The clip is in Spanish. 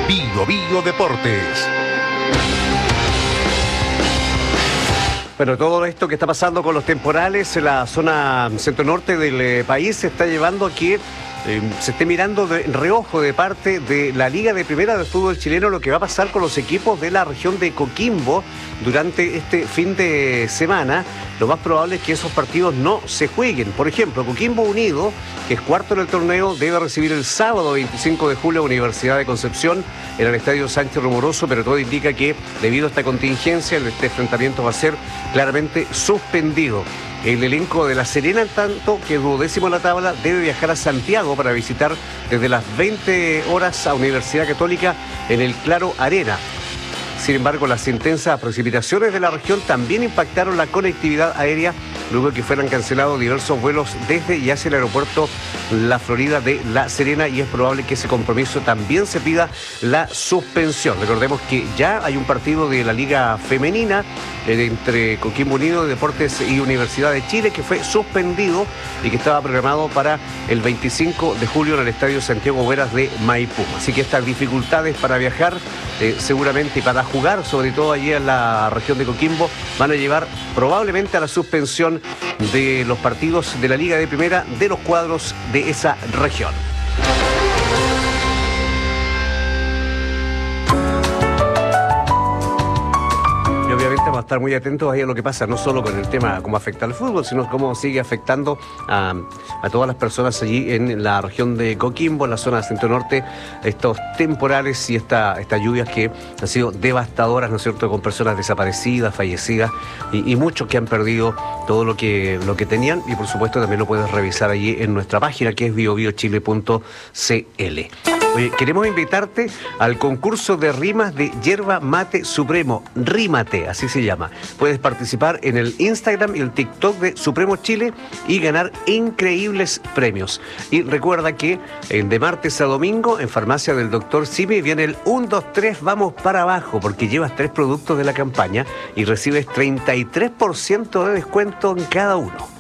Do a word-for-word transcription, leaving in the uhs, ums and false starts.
Bio Bio Deportes. Pero todo esto que está pasando con los temporales en la zona centro-norte del eh, país se está llevando a que eh, se esté mirando de reojo de parte de la Liga de Primera del fútbol chileno lo que va a pasar con los equipos de la región de Coquimbo durante este fin de semana. Lo más probable es que esos partidos no se jueguen. Por ejemplo, Coquimbo Unido, que es cuarto en el torneo, debe recibir el sábado veinticinco de julio a Universidad de Concepción en el Estadio Sánchez Rumoroso, pero todo indica que debido a esta contingencia, este enfrentamiento va a ser claramente suspendido. El elenco de La Serena, en tanto que duodécimo en la tabla, debe viajar a Santiago para visitar desde las veinte horas a Universidad Católica en el Claro Arena. Sin embargo, las intensas precipitaciones de la región también impactaron la conectividad aérea luego de que fueran cancelados diversos vuelos desde y hacia el aeropuerto La Florida de La Serena, y es probable que ese compromiso también se pida la suspensión. Recordemos que ya hay un partido de la Liga Femenina eh, entre Coquimbo Unido, Deportes y Universidad de Chile que fue suspendido y que estaba programado para el veinticinco de julio en el Estadio Santiago Veras de Maipú. Así que estas dificultades para viajar eh, seguramente y para jugar, sobre todo allí en la región de Coquimbo, van a llevar probablemente a la suspensión de los partidos de la Liga de Primera de los cuadros de esa región. Y obviamente vamos a estar muy atentos ahí a lo que pasa, no solo con el tema cómo afecta al fútbol, sino cómo sigue afectando a, a todas las personas allí en la región de Coquimbo, en la zona centro-norte, estos temporales y esta, estas lluvias que han sido devastadoras, ¿no es cierto?, con personas desaparecidas, fallecidas y, y muchos que han perdido todo lo que, lo que tenían, y por supuesto también lo puedes revisar allí en nuestra página que es bio bio chile punto c l. Oye, queremos invitarte al concurso de rimas de Yerba Mate Supremo, Rímate, así se llama. Puedes participar en el Instagram y el TikTok de Supremo Chile y ganar increíbles premios. Y recuerda que de martes a domingo en Farmacia del Doctor Simi viene el uno, dos, tres, vamos para abajo, porque llevas tres productos de la campaña y recibes treinta y tres por ciento de descuento en cada uno.